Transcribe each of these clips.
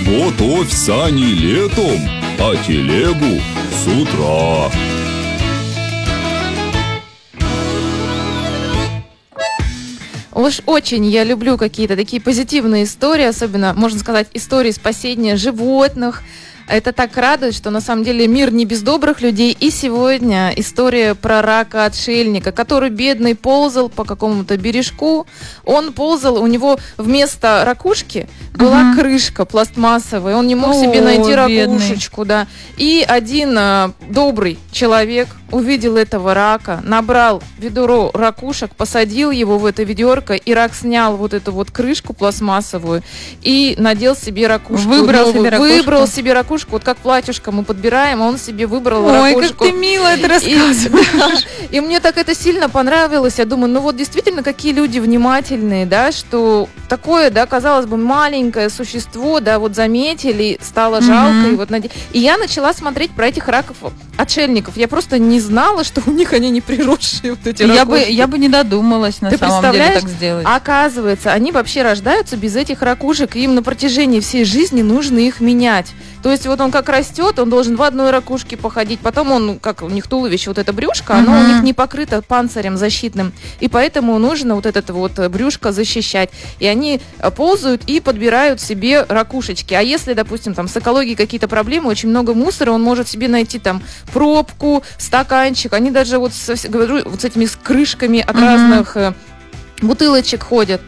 Готовь сани летом, а телегу с утра. Уж очень я люблю какие-то такие позитивные истории, особенно, можно сказать, истории спасения животных. Это так радует, что на самом деле мир не без добрых людей. И сегодня история про рака-отшельника, который бедный ползал по какому-то бережку. Он ползал, у него вместо ракушки была крышка пластмассовая. Он не мог себе найти ракушечку, да. И один добрый человек увидел этого рака, набрал ведро ракушек, посадил его в это ведерко, и рак снял вот эту вот крышку пластмассовую и надел себе ракушку. Выбрал себе ракушку. Вот как платьюшко мы подбираем, а он себе выбрал ракушку. Ой, как ты мило это рассказываешь. И мне так это сильно понравилось. Я думаю, ну вот действительно, какие люди внимательные, да, что такое, да, казалось бы, маленькое существо, да, вот заметили, стало жалко. И я начала смотреть про этих раков-отшельников. Я просто не знала, что у них они не приросшие вот эти ракушки. Я бы не додумалась на самом деле так сделать. Оказывается, они вообще рождаются без этих ракушек, и им на протяжении всей жизни нужно их менять. То есть вот он как растет, он должен в одной ракушке походить, потом он, как у них туловище, вот это брюшко, оно у них не покрыто панцирем защитным, и поэтому нужно вот это вот брюшко защищать. И они ползают и подбирают себе ракушечки. А если, допустим, там с экологией какие-то проблемы, очень много мусора, он может себе найти там пробку, стаканчик. Они даже вот с этими крышками от разных бутылочек ходят.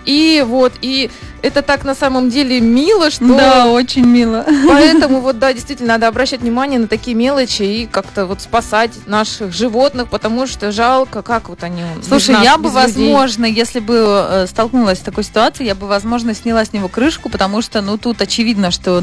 И вот, и это так на самом деле мило, что... Да, очень мило. Поэтому вот, да, действительно, надо обращать внимание на такие мелочи и как-то вот спасать наших животных, потому что жалко, как вот они... Слушай, я бы, возможно, если бы столкнулась с такой ситуацией, я бы, возможно, сняла с него крышку, потому что, ну, тут очевидно, что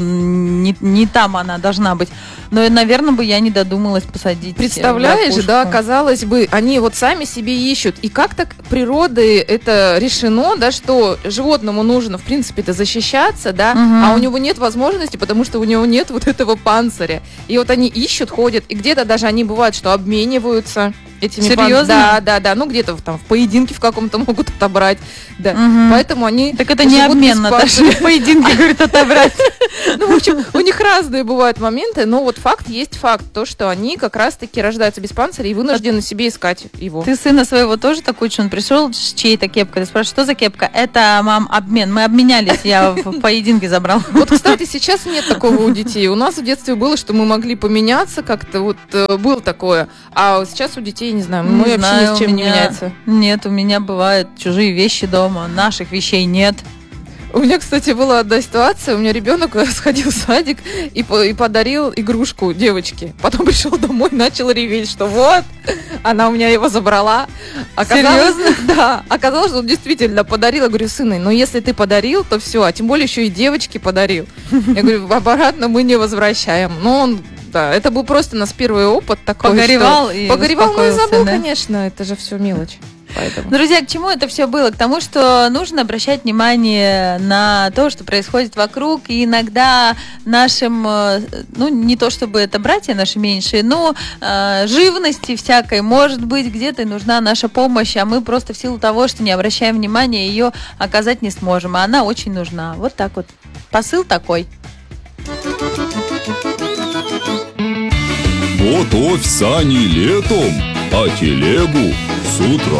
не там она должна быть. Но, наверное, бы я не додумалась посадить. Представляешь, да, казалось бы, они вот сами себе ищут. И как так природой это решено, да, что животному нужно, в принципе-то, защищаться, да, а у него нет возможности, потому что у него нет вот этого панциря. И вот они ищут, ходят, и где-то даже они бывают, что обмениваются этими. Серьезно? Да, ну где-то там в поединке в каком-то могут отобрать, да. Поэтому они... Так это не обмен, Наташа, в поединке, говорит, отобрать. Ну, в общем, у них разные бывают моменты, но вот факт есть факт, то, что они как раз-таки рождаются без панциря и вынуждены себе искать его. Ты сына своего тоже такой, что он пришел с чьей-то кепкой, ты спрашиваешь, что за кепка? Это, мам, обмен, мы обменялись, я в поединке забрал. Вот, кстати, сейчас нет такого у детей. У нас в детстве было, что мы могли поменяться как-то, вот было такое, а сейчас у детей, не знаю, мы вообще ни с чем не меняется. Нет, у меня бывают чужие вещи дома, наших вещей нет. У меня, кстати, была одна ситуация. У меня ребенок сходил в садик и подарил игрушку девочке. Потом пришел домой, начал реветь, что вот, она у меня его забрала. Серьезно? Да. Оказалось, что он действительно подарил. Я говорю, сына, но если ты подарил, то все. А тем более еще и девочке подарил. Я говорю, обратно мы не возвращаем. Но он... Да, это был просто у нас первый опыт такой. Погоревал но и забыл, да? Конечно, это же все мелочь. Поэтому. Друзья, к чему это все было? К тому, что нужно обращать внимание на то, что происходит вокруг, и иногда нашим, ну, не то чтобы это братья наши меньшие, но живности всякой, может быть, где-то нужна наша помощь, а мы просто в силу того, что не обращаем внимания, ее оказать не сможем, а она очень нужна. Вот так вот. Посыл такой. Готовь сани летом, а телегу с утра.